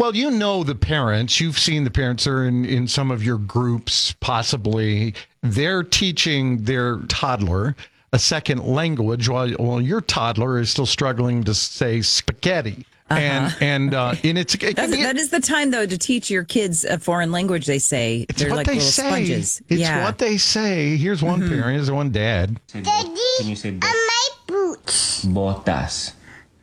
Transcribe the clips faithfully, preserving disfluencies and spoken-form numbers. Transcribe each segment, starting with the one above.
Well, you know the parents. You've seen the parents are in, in some of your groups, possibly. They're teaching their toddler a second language while, while your toddler is still struggling to say spaghetti. Uh-huh. And and uh, and it's it That's, be, that is the time though to teach your kids a foreign language. They say it's they're what like they little say. sponges. It's yeah. what they say. Here's one mm-hmm. parent. Here's one dad. Daddy, can you say bo- on my boots? Botas.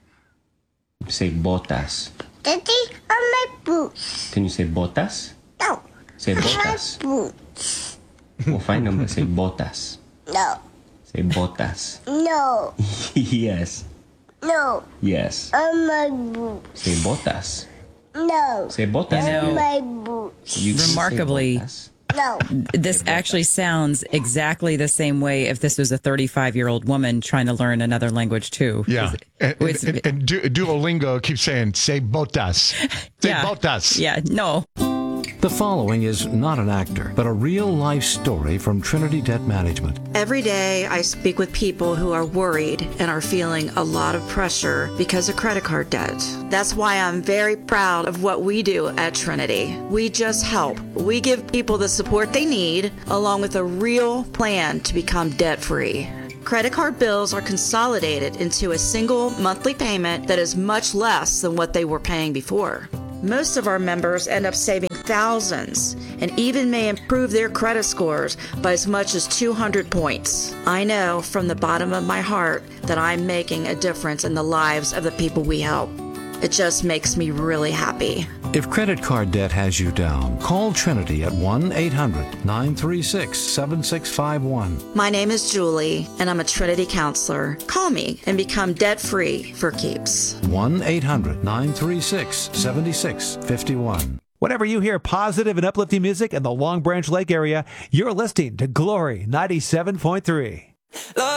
Say botas. Daddy, on my boots. Can you say botas? No. Say botas. On my boots. Well, find number. Say botas. No. Say botas. No. Yes. No. Yes. On my boots. Say botas. No. Say botas. No. On my boots. You can say Remarkably, botas. No. this actually sounds exactly the same way if this was a thirty-five-year-old woman trying to learn another language too. Yeah. And, and, and, and Du- Duolingo keeps saying, say botas. Say yeah. botas. Yeah, no. The following is not an actor, but a real-life story from Trinity Debt Management. Every day I speak with people who are worried and are feeling a lot of pressure because of credit card debt. That's why I'm very proud of what we do at Trinity. We just help. We give people the support they need, along with a real plan to become debt-free. Credit card bills are consolidated into a single monthly payment that is much less than what they were paying before. Most of our members end up saving thousands and even may improve their credit scores by as much as two hundred points. I know from the bottom of my heart that I'm making a difference in the lives of the people we help. It just makes me really happy. If credit card debt has you down, call Trinity at one eight hundred nine three six seven six five one. My name is Julie, and I'm a Trinity counselor. Call me and become debt-free for keeps. one eight hundred nine three six seven six five one. Whenever you hear positive and uplifting music in the Long Branch Lake area, you're listening to Glory ninety-seven point three.